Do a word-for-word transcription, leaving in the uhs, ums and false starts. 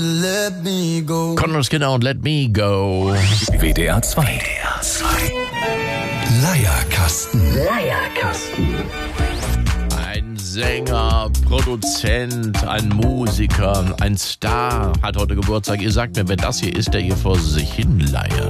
Let me go. Conrad Skinner und Let Me Go. W D R zwei. W D R zwei. Leierkasten. Leierkasten. Ein Sänger, Produzent, ein Musiker, ein Star hat heute Geburtstag. Ihr sagt mir, wer das hier ist, der hier vor sich hin leiert.